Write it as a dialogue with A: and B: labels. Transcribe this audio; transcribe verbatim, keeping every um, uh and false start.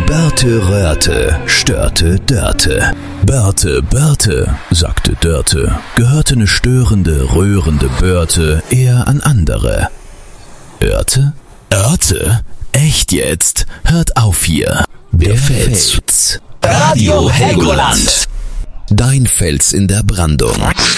A: Börte rörte, störte Dörte. Börte, Börte, sagte Dörte, gehörte ne störende, rührende Börte eher an andere. Örte? Örte? Echt jetzt? Hört auf hier. Der Fels. Radio Helgoland. Dein Fels in der Brandung.